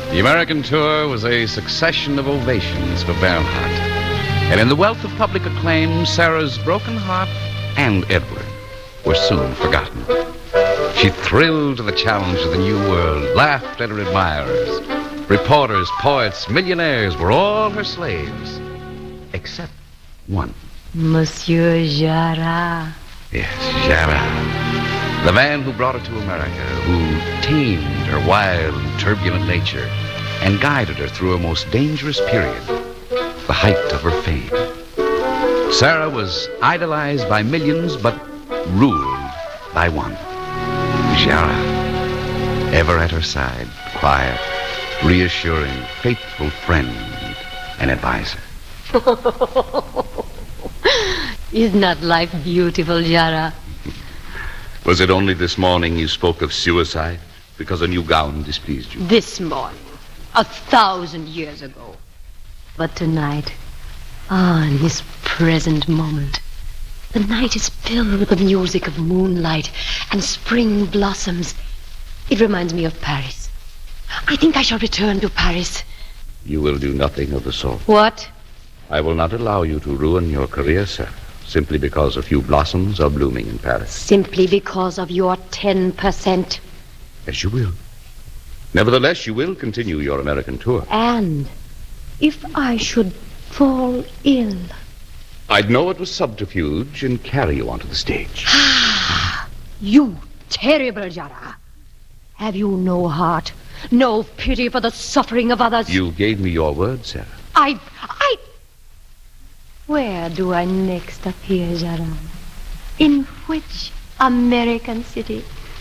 The American tour was a succession of ovations for Bernhardt. And in the wealth of public acclaim, Sarah's broken heart and Edward were soon forgotten. She thrilled to the challenge of the new world, laughed at her admirers. Reporters, poets, millionaires were all her slaves, except one. Monsieur Jarrat. Yes, Jarrat. The man who brought her to America, who tamed her wild and turbulent nature and guided her through a most dangerous period, the height of her fame. Sarah was idolized by millions, but ruled by one. Jarrat, ever at her side, quiet, reassuring, faithful friend and advisor. Isn't that life beautiful, Jarrat? Was it only this morning you spoke of suicide because a new gown displeased you? This morning, 1,000 years ago. But tonight, in this present moment, the night is filled with the music of moonlight and spring blossoms. It reminds me of Paris. I think I shall return to Paris. You will do nothing of the sort. What? I will not allow you to ruin your career, sir, simply because a few blossoms are blooming in Paris. Simply because of your 10%. As you will. Nevertheless, you will continue your American tour. And if I should fall ill... I'd know it was subterfuge and carry you onto the stage. You terrible Jarrat. Have you no heart, no pity for the suffering of others? You gave me your word, Sarah. Where do I next appear, Jarrat? In which American city?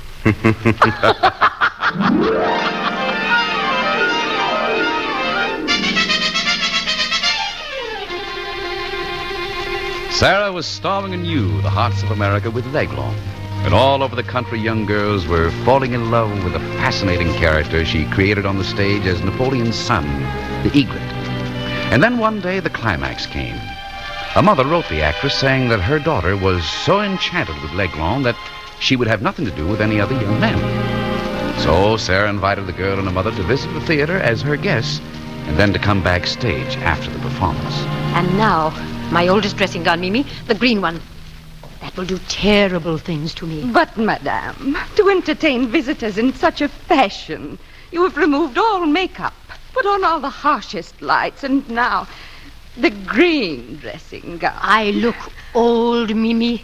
Sarah was storming anew the hearts of America with L'Aiglon. And all over the country, young girls were falling in love with the fascinating character she created on the stage as Napoleon's son, the egret. And then one day, the climax came. A mother wrote the actress saying that her daughter was so enchanted with L'Aiglon that she would have nothing to do with any other young men. So Sarah invited the girl and her mother to visit the theater as her guests, and then to come backstage after the performance. And now, my oldest dressing gown, Mimi, the green one. That will do terrible things to me. But, madame, to entertain visitors in such a fashion, you have removed all makeup, put on all the harshest lights, and now the green dressing gown. I look old, Mimi.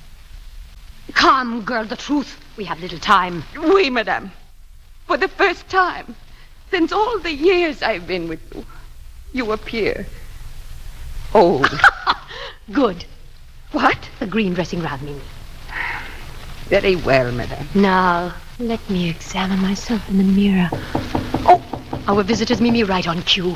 Come, girl, the truth. We have little time. Oui, madame. For the first time, since all the years I've been with you, you appear old. Good. What? The green dressing gown, Mimi. Very well, madame. Now, let me examine myself in the mirror. Oh, our visitors, Mimi, right on cue.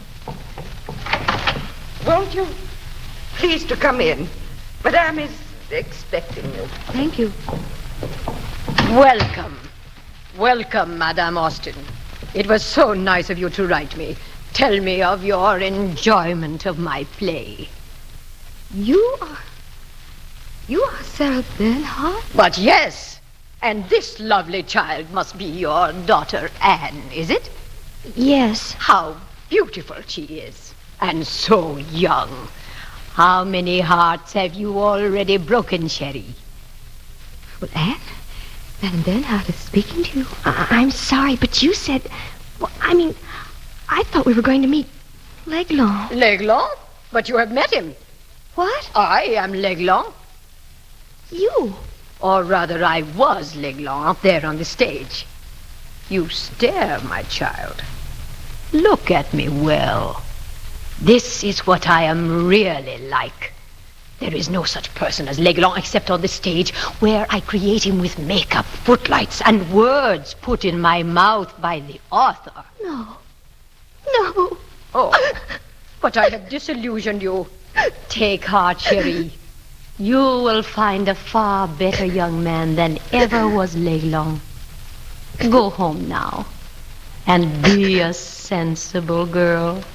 Won't you please to come in? Madame is expecting you. Thank you. Welcome. Welcome, Madame Austen. It was so nice of you to write me. Tell me of your enjoyment of my play. You are Sarah Bernhardt? But yes, and this lovely child must be your daughter Anne, is it? Yes. How beautiful she is, and so young. How many hearts have you already broken, Sherry? Well, Anne, Madame Bernhardt is speaking to you. I'm sorry, but you said... Well, I thought we were going to meet L'Aiglon. L'Aiglon? But you have met him. What? I am L'Aiglon. You? Or rather, I was L'Aiglon up there on the stage. You stare, my child. Look at me well. This is what I am really like. There is no such person as L'Aiglon except on the stage, where I create him with makeup, footlights, and words put in my mouth by the author. No. Oh, but I have disillusioned you. Take heart, Sherry. You will find a far better young man than ever was L'Aiglon. Go home now and be a sensible girl.